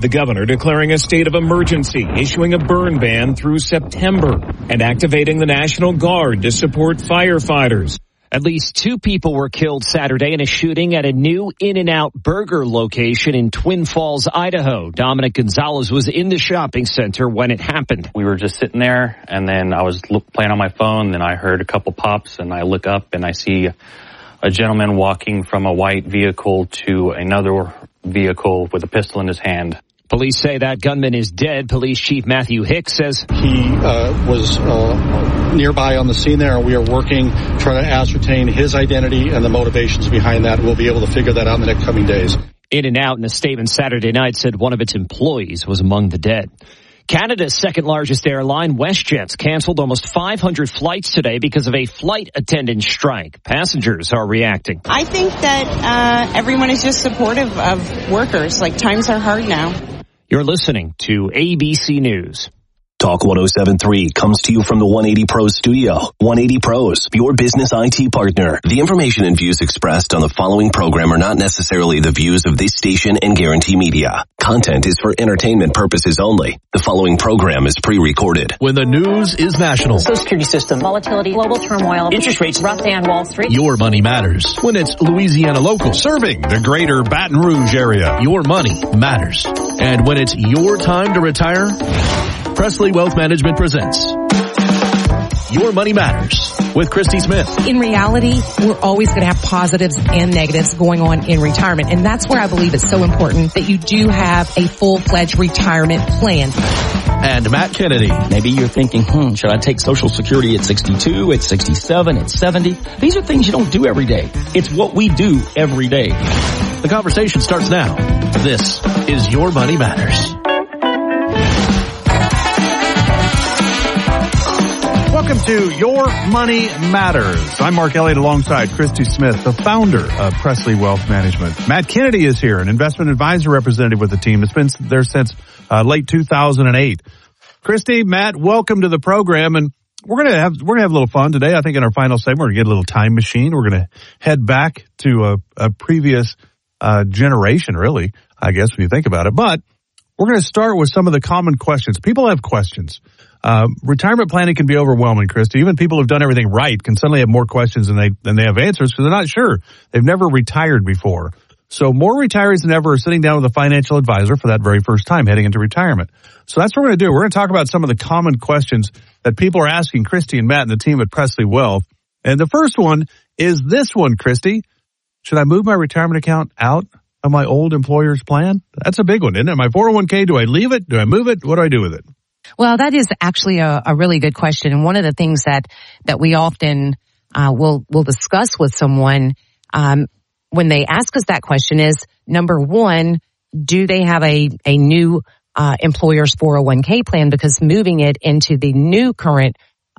The governor declaring a state of emergency, issuing a burn ban through September, and activating the National Guard to support firefighters. At least 2 people were killed Saturday in a shooting at a new In-N-Out burger location in Twin Falls, Idaho. Dominic Gonzalez was in the shopping center when it happened. We were just sitting there, and then I was playing on my phone, and I heard a couple pops, and I look up, and I see a gentleman walking from a white vehicle to another vehicle with a pistol in his hand. Police say that gunman is dead. Police Chief Matthew Hicks says he was nearby on the scene there, and we are working, trying to ascertain his identity and the motivations behind that. We'll be able to figure that out in the next coming days. In-N-Out in a statement Saturday night said one of its employees was among the dead. Canada's second largest airline, WestJet's canceled almost 500 flights today because of a flight attendant strike. Passengers are reacting. I think that everyone is just supportive of workers. Like, times are hard now. You're listening to ABC News. Talk 107.3 comes to you from the 180 Pros studio. 180 Pros, your business IT partner. The information and views expressed on the following program are not necessarily the views of this station and Guarantee Media. Content is for entertainment purposes only. The following program is pre-recorded. When the news is national. Social security system. Volatility. Global turmoil. Interest rates. Rough day on Wall Street. Your money matters. When it's Louisiana local. Serving the greater Baton Rouge area. Your money matters. And when it's your time to retire, Presley Wealth Management presents Your Money Matters with Christy Smith. In reality, we're always going to have positives and negatives going on in retirement. And that's where I believe it's so important that you do have a full-fledged retirement plan. And Matt Kennedy. Maybe you're thinking, should I take Social Security at 62, at 67, at 70? These are things you don't do every day. It's what we do every day. The conversation starts now. This is Your Money Matters. Welcome to Your Money Matters. I'm Mark Elliott alongside Christy Smith, the founder of Presley Wealth Management. Matt Kennedy is here, an investment advisor representative with the team. It's been there since late 2008. Christy, Matt, welcome to the program, and we're gonna have a little fun today. I think in our final segment, we're gonna get a little time machine. We're gonna head back to a previous generation, really, I guess, when you think about it. But we're gonna start with some of the common questions. People have questions. Retirement planning can be overwhelming, Christy. Even people who've done everything right can suddenly have more questions than they have answers because they're not sure. They've never retired before. So more retirees than ever are sitting down with a financial advisor for that very first time heading into retirement. So that's what we're going to do. We're going to talk about some of the common questions that people are asking Christy and Matt and the team at Presley Wealth. And the first one is this one, Christy. Should I move my retirement account out of my old employer's plan? That's a big one, isn't it? My 401k, do I leave it? Do I move it? What do I do with it? Well, that is actually a really good question. And one of the things that we often will discuss with someone when they ask us that question is, number one, do they have a new employer's 401k plan? Because moving it into the new current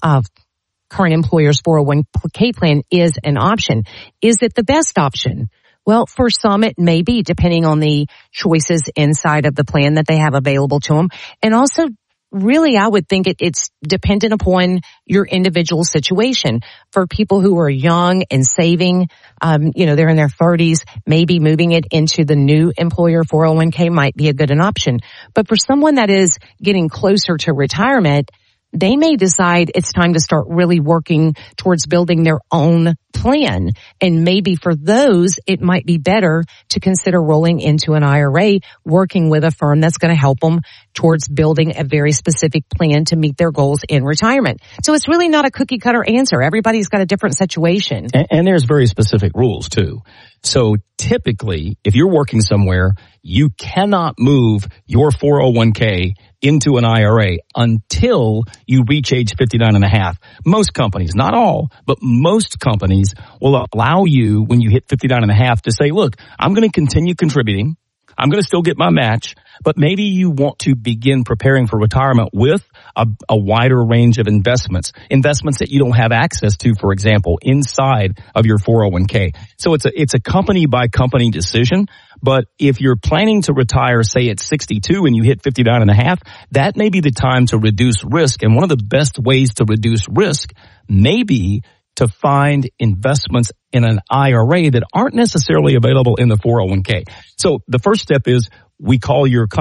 employer's 401k plan is an option. Is it the best option? Well, for some it may be, depending on the choices inside of the plan that they have available to them. And also, really, I would think it's dependent upon your individual situation. For people who are young and saving, they're in their 30s, maybe moving it into the new employer 401k might be a good option. But for someone that is getting closer to retirement, they may decide it's time to start really working towards building their own plan. And maybe for those, it might be better to consider rolling into an IRA, working with a firm that's going to help them towards building a very specific plan to meet their goals in retirement. So it's really not a cookie cutter answer. Everybody's got a different situation. And there's very specific rules too. So typically, if you're working somewhere, you cannot move your 401k into an IRA until you reach age 59 and a half. Most companies, not all, but most companies will allow you when you hit 59 and a half to say, look, I'm going to continue contributing. I'm going to still get my match, but maybe you want to begin preparing for retirement with a wider range of investments that you don't have access to, for example, inside of your 401k. So it's a company by company decision. But if you're planning to retire, say at 62 and you hit 59 and a half, that may be the time to reduce risk. And one of the best ways to reduce risk may be to find investments in an IRA that aren't necessarily available in the 401k. So the first step is we call your